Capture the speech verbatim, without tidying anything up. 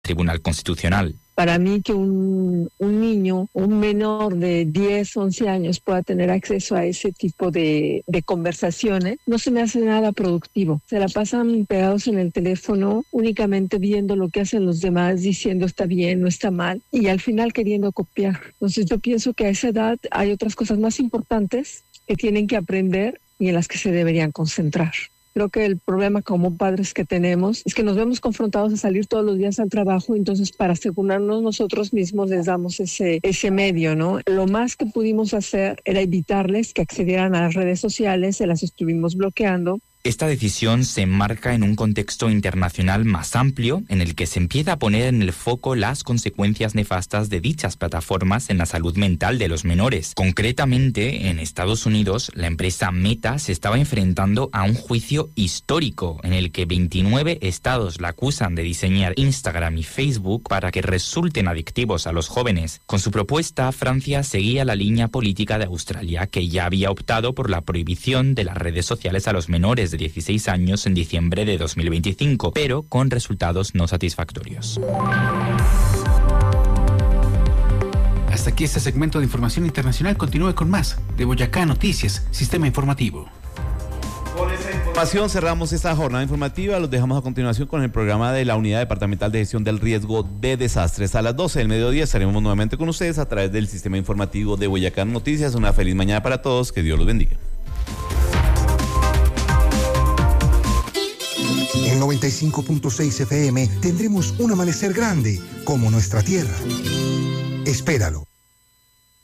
Tribunal Constitucional. Para mí que un, un niño, un menor de diez, once años pueda tener acceso a ese tipo de, de conversaciones, no se me hace nada productivo. Se la pasan pegados en el teléfono, únicamente viendo lo que hacen los demás, diciendo está bien, no está mal, y al final queriendo copiar. Entonces yo pienso que a esa edad hay otras cosas más importantes que tienen que aprender y en las que se deberían concentrar. Creo que el problema como padres que tenemos es que nos vemos confrontados a salir todos los días al trabajo, entonces para asegurarnos nosotros mismos les damos ese, ese medio, ¿no? Lo más que pudimos hacer era evitarles que accedieran a las redes sociales, se las estuvimos bloqueando. Esta decisión se enmarca en un contexto internacional más amplio, en el que se empieza a poner en el foco las consecuencias nefastas de dichas plataformas en la salud mental de los menores. Concretamente, en Estados Unidos, la empresa Meta se estaba enfrentando a un juicio histórico, en el que veintinueve estados la acusan de diseñar Instagram y Facebook para que resulten adictivos a los jóvenes. Con su propuesta, Francia seguía la línea política de Australia, que ya había optado por la prohibición de las redes sociales a los menores de dieciséis años en diciembre de dos mil veinticinco, pero con resultados no satisfactorios. Hasta aquí este segmento de información internacional. Continúe con más de Boyacá Noticias, Sistema Informativo. Con esa información cerramos esta jornada informativa. Los dejamos a continuación con el programa de la Unidad Departamental de Gestión del Riesgo de Desastres. A las doce del mediodía estaremos nuevamente con ustedes a través del Sistema Informativo de Boyacá Noticias. Una feliz mañana para todos. Que Dios los bendiga. En noventa y cinco punto seis F M tendremos un amanecer grande como nuestra tierra. Espéralo.